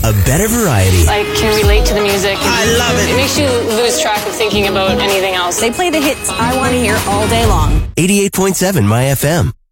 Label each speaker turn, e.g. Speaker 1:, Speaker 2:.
Speaker 1: a better variety.
Speaker 2: I can relate to the music.
Speaker 3: I love it.
Speaker 2: It makes you lose track of thinking about anything else.
Speaker 4: They play the hits I want to hear all day long.
Speaker 1: 88.7 My FM.